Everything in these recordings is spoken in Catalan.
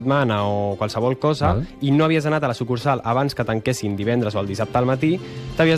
setmana o qualsevol cosa i no havies anat a la sucursal abans que tanquessin divendres o el dissabte al matí, t'havies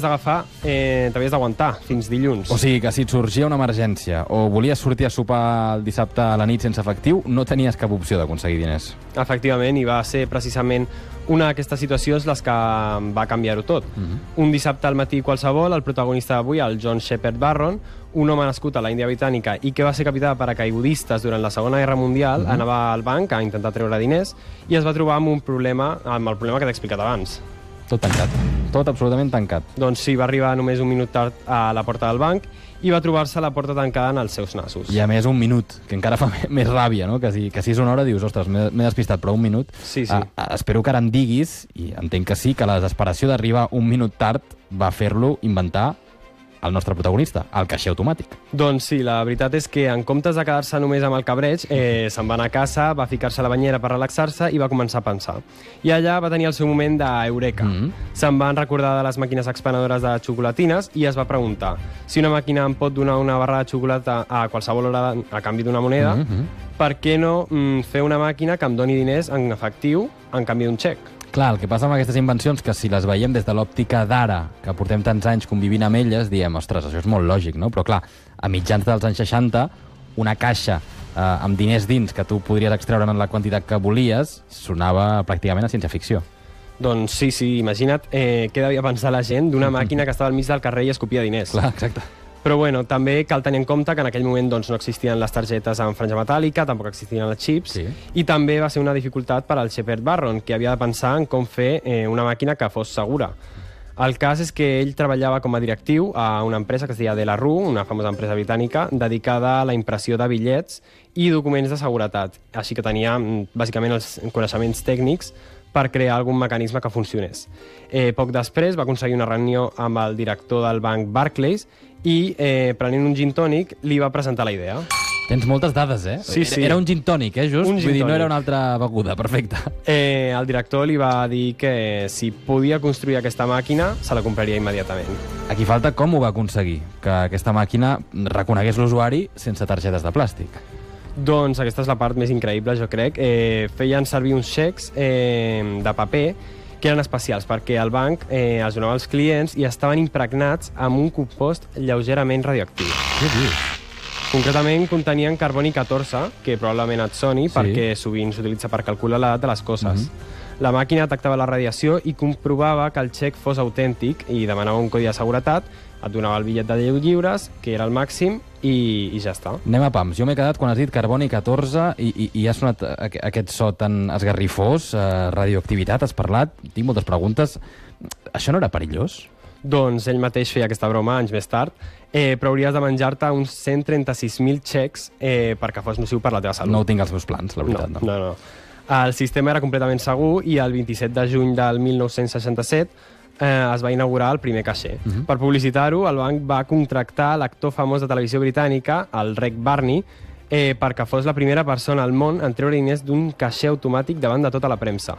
d'aguantar fins dilluns. O sigui que si et sorgia una emergència o volies sortir a sopar el dissabte a la nit sense efectiu, no tenies cap opció d'aconseguir diners. Efectivament, i va ser precisament una d'aquestes situacions les que va canviar-ho tot. Un dissabte al matí qualsevol, el protagonista d'avui, el John Shepard Barron, un home nascut a l'Índia Britànica i que va ser capità de paracaigudistes durant la Segona Guerra Mundial, anava al banc a intentar treure diners i es va trobar amb el problema que t'he explicat abans. Tot tancat. Tot absolutament tancat. Doncs sí, va arribar només un minut tard a la porta del banc i va trobar-se la porta tancada en els seus nassos. I a més un minut, que encara fa més ràbia, no? Que si és una hora dius, ostres, m'he despistat, però un minut... Sí. Espero que ara em diguis, i entenc que sí, que la desesperació d'arribar un minut tard va fer-lo inventar el nostre protagonista, el caixer automàtic. Doncs sí, la veritat és que en comptes de quedar-se només amb el cabreig, se'n va anar a casa, va ficar-se a la banyera per relaxar-se i va començar a pensar. I allà va tenir el seu moment d'eureka. Se'n van recordar de les màquines expenedores de xocolatines i es va preguntar si una màquina em pot donar una barra de xocolata a qualsevol hora a canvi d'una moneda, per què no fer una màquina que em doni diners en efectiu en canvi d'un xec? Clar, el que passa amb aquestes invencions, que si les veiem des de l'òptica d'ara, que portem tants anys convivint amb elles, diem, ostres, això és molt lògic, no? Però clar, a mitjans dels anys 60, una caixa amb diners dins que tu podries extreure en la quantitat que volies, sonava pràcticament a ciència-ficció. Doncs sí, imagina't què devia pensar la gent d'una màquina que estava al mig del carrer i escopia diners. Clar, exacte. Però bueno, també cal tenir en compte que en aquell moment doncs, no existien les targetes amb franja metàl·lica, tampoc existien els xips, i també va ser una dificultat per al Shepard Barron, que havia de pensar en com fer una màquina que fos segura. El cas és que ell treballava com a directiu a una empresa que es deia Delarue, una famosa empresa britànica, dedicada a la impressió de bitllets i documents de seguretat. Així que tenia, bàsicament, els coneixements tècnics per crear algun mecanisme que funcionés. Poc després va aconseguir una reunió amb el director del banc Barclays i, prenent un gin tònic, li va presentar la idea. Tens moltes dades, eh? Sí. Era un gin tònic, just? Un gin Vull dir, no tònic. era una altra beguda, perfecte. El director li va dir que si podia construir aquesta màquina, se la compraria immediatament. Aquí falta com ho va aconseguir, que aquesta màquina reconegués l'usuari sense targetes de plàstic. Doncs aquesta és la part més increïble, jo crec. Feien servir uns xecs de paper que eren especials perquè el banc els donava als clients i estaven impregnats amb un compost lleugerament radioactiu. Què dius? Concretament contenien carboni 14, que probablement et soni perquè sovint s'utilitza per calcular l'edat de les coses. La màquina detectava la radiació i comprovava que el xec fos autèntic i demanava un codi de seguretat, et donava el bitllet de 10 lliures, que era el màxim, i ja està. Anem a pams. Jo m'he quedat quan has dit carboni 14 i ha sonat aquest so tan esgarrifós, radioactivitat, has parlat, tinc moltes preguntes. Això no era perillós? Doncs ell mateix feia aquesta broma anys més tard, però hauries de menjar-te uns 136.000 xecs perquè fos nociu per la teva salut. No ho tinc als meus plans, la veritat. No. El sistema era completament segur i el 27 de juny del 1967 es va inaugurar el primer caixer. Per publicitar-ho, el banc va contractar l'actor famós de televisió britànica, el Reg Barney, perquè fos la primera persona al món en treure diners d'un caixer automàtic davant de tota la premsa.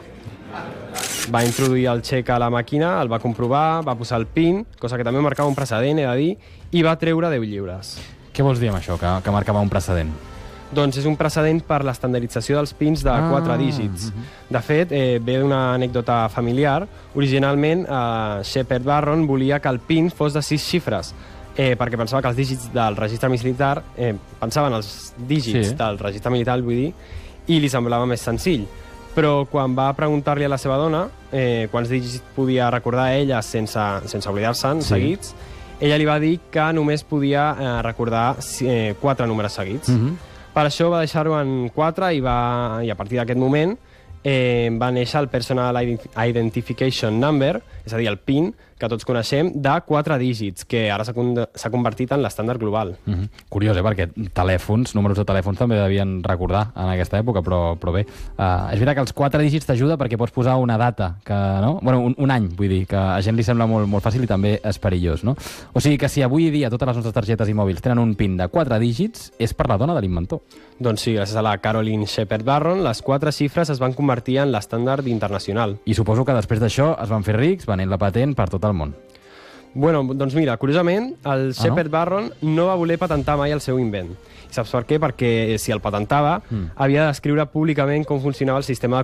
Va introduir el xec a la màquina, el va comprovar, va posar el PIN, cosa que també marcava un precedent, he de dir, i va treure 10 lliures. Què vols dir amb això, que marcava un precedent? Doncs és un precedent per l'estandardització dels pins de 4 dígits. De fet, ve d'una anècdota familiar. Originalment, Shepard Barron volia que el PIN fos de 6 xifres, perquè pensava que els dígits del registre militar, pensaven els dígits del registre militar, vull dir, i li semblava més senzill. Però quan va preguntar-li a la seva dona quants dígits podia recordar ella sense oblidar-se'n, seguits, ella li va dir que només podia recordar 4 números seguits. Per això va deixar-ho en 4 i a partir d'aquest moment va néixer el Personal Identification Number, és a dir, el PIN, que tots coneixem, de 4 dígits, que ara s'ha convertit en l'estàndard global. Curiós, perquè telèfons, números de telèfons també devien recordar en aquesta època, però bé. És veritat que els 4 dígits t'ajuda perquè pots posar una data, no? Bueno, un any, vull dir, que a gent li sembla molt fàcil i també és perillós, no? O sigui que si avui dia totes les nostres targetes i mòbils tenen un PIN de 4 dígits, és per la dona de l'inventor. Doncs sí, gràcies a la Caroline Shepard Barron, les 4 xifres es van convertir en l'estàndard internacional. I suposo que després d'això es van fer rics, venent la patent per tot el món. Bueno, doncs mira, curiosament, el Shepard Barron no va voler patentar mai el seu invent. I saps per què? Perquè si el patentava, havia d'escriure públicament com funcionava el sistema de